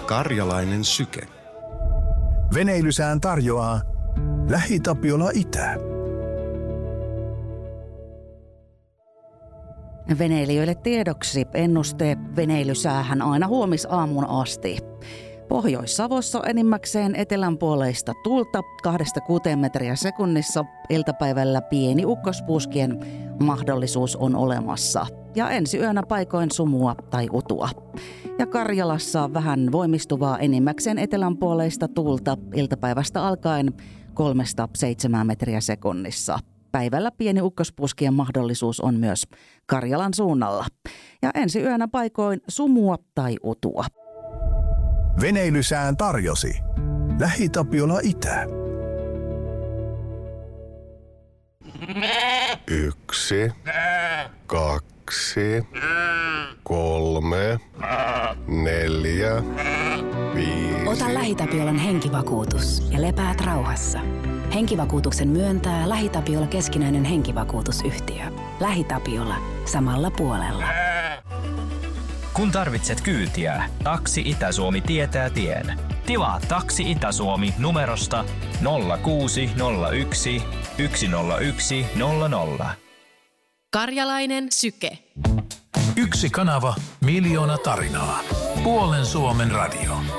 Karjalainen syke. Veneilysään tarjoaa LähiTapiola Itä. Veneilijöille tiedoksi ennuste veneilysäähän aina huomisaamuun asti. Pohjois-Savossa enimmäkseen etelänpuoleista tuulta 2-6 metriä sekunnissa. Iltapäivällä pieni ukkospuuskien mahdollisuus on olemassa. Ja ensi yönä paikoin sumua tai utua. Ja Karjalassa vähän voimistuvaa enimmäkseen etelänpuoleista tuulta iltapäivästä alkaen 3-7 metriä sekunnissa. Päivällä pieni ukkospuuskien mahdollisuus on myös Karjalan suunnalla. Ja ensi yönä paikoin sumua tai utua. Veneilysään tarjosi LähiTapiola Itä. 1, 2, 3, 4, 5. Ota LähiTapiolan henkivakuutus ja lepäät rauhassa. Henkivakuutuksen myöntää LähiTapiola keskinäinen henkivakuutusyhtiö. LähiTapiola samalla puolella. Kun tarvitset kyytiä, Taksi Itä-Suomi tietää tien. Tilaa Taksi Itä-Suomi numerosta 0601 101 00. Karjalainen syke. Yksi kanava, miljoona tarinaa. Puolen Suomen radio.